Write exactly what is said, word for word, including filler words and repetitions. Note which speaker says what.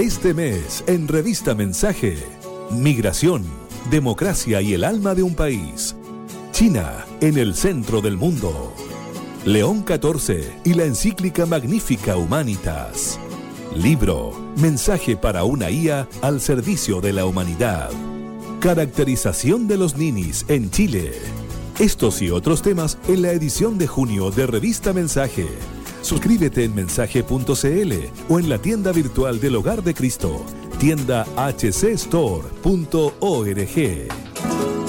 Speaker 1: Este mes, en Revista Mensaje, migración, democracia y el alma de un país. China, en el centro del mundo. León catorce y la encíclica Magnifica Humanitas. Libro, mensaje para una I A al servicio de la humanidad. Caracterización de los ninis en Chile. Estos y otros temas en la edición de junio de Revista Mensaje. Suscríbete en mensaje punto c l o en la tienda virtual del Hogar de Cristo, tienda h c store punto org.